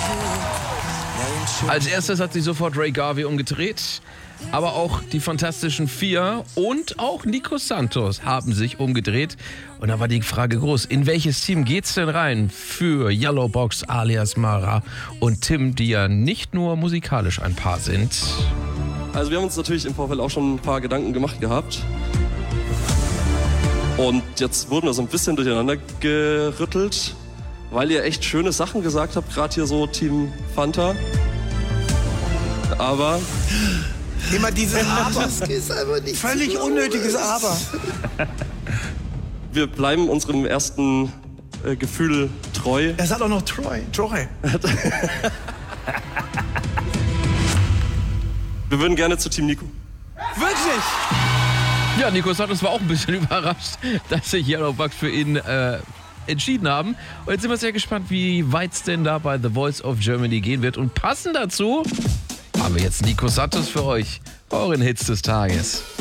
Als erstes hat sich sofort Ray Garvey umgedreht, aber auch die Fantastischen Vier und auch Nico Santos haben sich umgedreht. Und da war die Frage groß, in welches Team geht's denn rein für Yellowbox alias Mara und Tim, die ja nicht nur musikalisch ein Paar sind? Also wir haben uns natürlich im Vorfeld auch schon ein paar Gedanken gemacht gehabt. Und jetzt wurden wir so ein bisschen durcheinander gerüttelt, weil ihr echt schöne Sachen gesagt habt, gerade hier so Team Fanta. Aber... Immer dieses Aber. Das ist einfach nicht völlig unnötiges Aber. Wir bleiben unserem ersten Gefühl treu. Er sagt auch noch Troy. Wir würden gerne zu Team Nico. Wirklich? Ja, Nico Santos war auch ein bisschen überrascht, dass sich Yellowbox für ihn entschieden haben. Und jetzt sind wir sehr gespannt, wie weit es denn da bei The Voice of Germany gehen wird. Und passend dazu haben wir jetzt Nico Santos für euch, euren Hits des Tages.